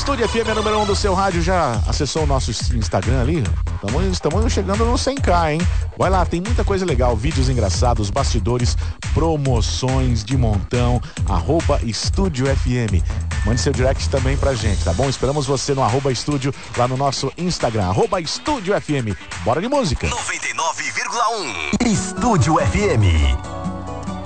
Estúdio FM é número 1 do seu rádio. Já acessou o nosso Instagram ali? Estamos chegando no 100k, hein? Vai lá, tem muita coisa legal. Vídeos engraçados, bastidores, promoções de montão. @Estúdio FM. Mande seu direct também pra gente, tá bom? Esperamos você no @Estúdio, lá no nosso Instagram, @Estúdio FM. Bora de música. 99,1 Estúdio FM.